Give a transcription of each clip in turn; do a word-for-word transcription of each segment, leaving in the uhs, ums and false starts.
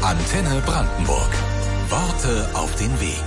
Antenne Brandenburg. Worte auf den Weg.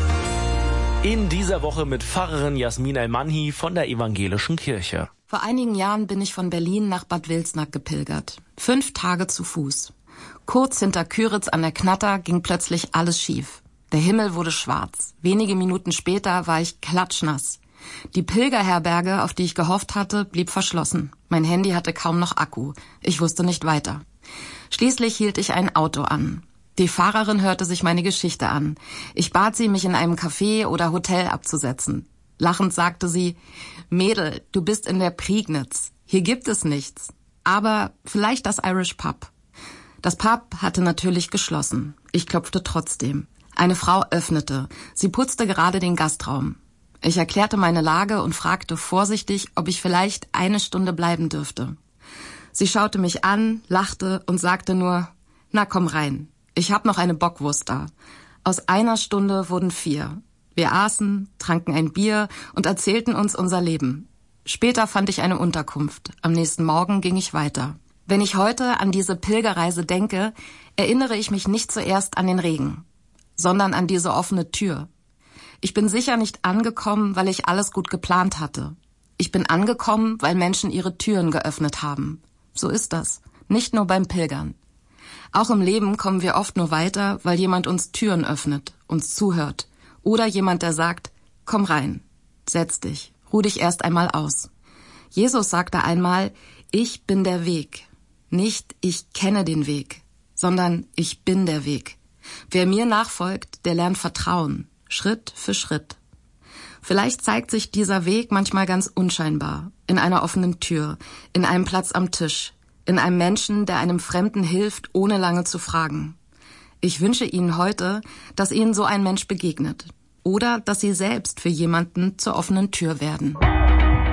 In dieser Woche mit Pfarrerin Jasmin El-Manhi von der Evangelischen Kirche. Vor einigen Jahren bin ich von Berlin nach Bad Wilsnack gepilgert. Fünf Tage zu Fuß. Kurz hinter Küritz an der Knatter ging plötzlich alles schief. Der Himmel wurde schwarz. Wenige Minuten später war ich klatschnass. Die Pilgerherberge, auf die ich gehofft hatte, blieb verschlossen. Mein Handy hatte kaum noch Akku. Ich wusste nicht weiter. Schließlich hielt ich ein Auto an. Die Fahrerin hörte sich meine Geschichte an. Ich bat sie, mich in einem Café oder Hotel abzusetzen. Lachend sagte sie, Mädel, du bist in der Prignitz. Hier gibt es nichts. Aber vielleicht das Irish Pub. Das Pub hatte natürlich geschlossen. Ich klopfte trotzdem. Eine Frau öffnete. Sie putzte gerade den Gastraum. Ich erklärte meine Lage und fragte vorsichtig, ob ich vielleicht eine Stunde bleiben dürfte. Sie schaute mich an, lachte und sagte nur, na komm rein, ich hab noch eine Bockwurst da. Aus einer Stunde wurden vier. Wir aßen, tranken ein Bier und erzählten uns unser Leben. Später fand ich eine Unterkunft. Am nächsten Morgen ging ich weiter. Wenn ich heute an diese Pilgerreise denke, erinnere ich mich nicht zuerst an den Regen, sondern an diese offene Tür. Ich bin sicher nicht angekommen, weil ich alles gut geplant hatte. Ich bin angekommen, weil Menschen ihre Türen geöffnet haben. So ist das. Nicht nur beim Pilgern. Auch im Leben kommen wir oft nur weiter, weil jemand uns Türen öffnet, uns zuhört. Oder jemand, der sagt, komm rein, setz dich, ruh dich erst einmal aus. Jesus sagte einmal, ich bin der Weg. Nicht, ich kenne den Weg, sondern ich bin der Weg. Wer mir nachfolgt, der lernt Vertrauen, Schritt für Schritt. Vielleicht zeigt sich dieser Weg manchmal ganz unscheinbar, in einer offenen Tür, in einem Platz am Tisch, in einem Menschen, der einem Fremden hilft, ohne lange zu fragen. Ich wünsche Ihnen heute, dass Ihnen so ein Mensch begegnet oder dass Sie selbst für jemanden zur offenen Tür werden.